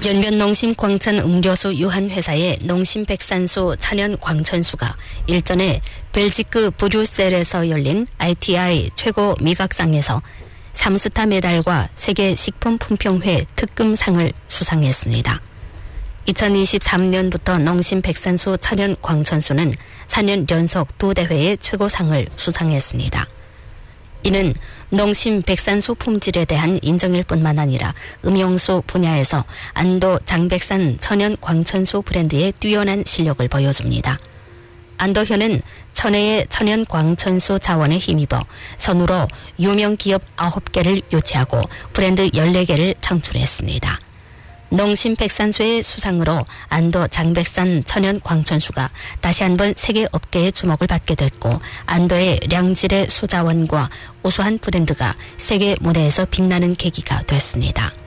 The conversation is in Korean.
연변농심 광천 음료수 유한회사의 농심백산수 천연 광천수가 일전에 벨지크 브뤼셀에서 열린 ITI 최고 미각상에서 3스타 메달과 세계 식품품평회 특금상을 수상했습니다. 2023년부터 농심백산수 천연 광천수는 4년 연속 2대회의 최고상을 수상했습니다. 이는 농심 백산수 품질에 대한 인정일 뿐만 아니라 음용수 분야에서 안도 장백산 천연 광천수 브랜드의 뛰어난 실력을 보여줍니다. 안도현은 천혜의 천연 광천수 자원에 힘입어 선으로 유명 기업 9개를 유치하고 브랜드 14개를 창출했습니다. 농심 백산수의 수상으로 안도 장백산 천연 광천수가 다시 한번 세계 업계의 주목을 받게 됐고 안도의 량질의 수자원과 우수한 브랜드가 세계 무대에서 빛나는 계기가 됐습니다.